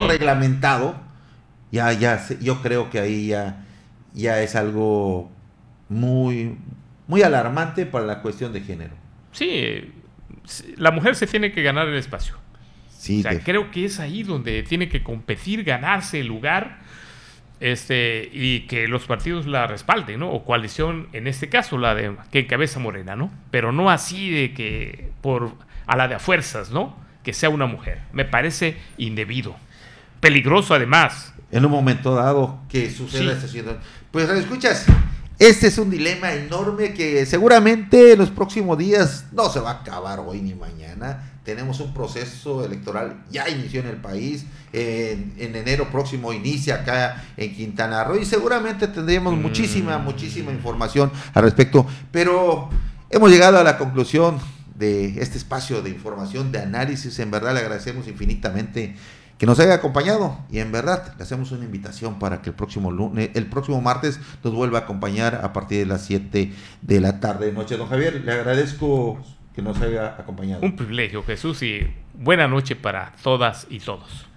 reglamentado, yo creo que ahí ya es algo muy, muy alarmante para la cuestión de género. Sí, la mujer se tiene que ganar el espacio. Sí, O sea, creo que es ahí donde tiene que competir, ganarse el lugar, y que los partidos la respalden, ¿no? O coalición, en este caso, la de que encabeza Morena, ¿no? Pero no así de que a la de a fuerzas, ¿no? Que sea una mujer. Me parece indebido. Peligroso, además. En un momento dado que suceda Sí. esta situación. Pues, escuchas, este es un dilema enorme que seguramente en los próximos días no se va a acabar hoy ni mañana. Tenemos un proceso electoral, ya inició en el país, en enero próximo inicia acá en Quintana Roo y seguramente tendremos muchísima información al respecto, pero hemos llegado a la conclusión de este espacio de información, de análisis. En verdad le agradecemos infinitamente que nos haya acompañado y en verdad le hacemos una invitación para que el próximo martes nos vuelva a acompañar a partir de las 7 de la tarde noche. Don Javier, le agradezco que nos haya acompañado. Un privilegio, Jesús, y buena noche para todas y todos.